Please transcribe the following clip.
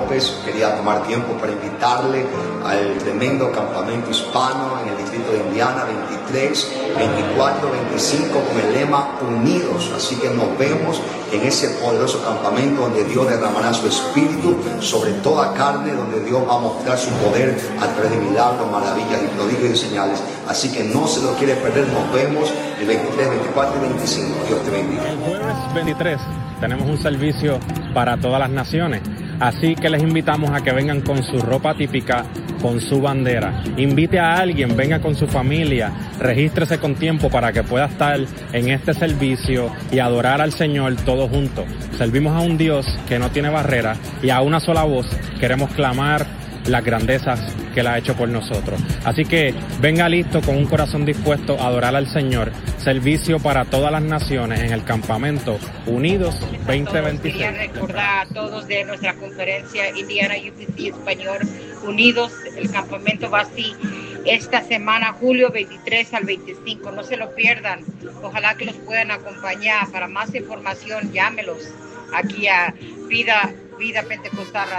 López. Quería tomar tiempo para invitarle al tremendo campamento hispano en el distrito de Indiana, 23, 24, 25, con el lema Unidos. Así que nos vemos en ese poderoso campamento donde Dios derramará su espíritu sobre toda carne, donde Dios va a mostrar su poder a través de milagros, maravillas y prodigios y señales. Así que no se lo quiere perder. Nos vemos el 23, 24 y 25. Dios te bendiga. El jueves 23 tenemos un servicio para todas las naciones. Así que les invitamos a que vengan con su ropa típica, con su bandera. Invite a alguien, venga con su familia, regístrese con tiempo para que pueda estar en este servicio y adorar al Señor todos juntos. Servimos a un Dios que no tiene barreras y a una sola voz queremos clamar las grandezas que Él ha hecho por nosotros. Así que venga listo con un corazón dispuesto a adorar al Señor. Servicio para todas las naciones en el campamento Unidos 2026. Quería recordar a todos de nuestra conferencia Indiana UPC Español Unidos. El campamento va así esta semana, julio 23 al 25. No se lo pierdan. Ojalá que los puedan acompañar. Para más información, llámelos aquí a Vida Pentecostal.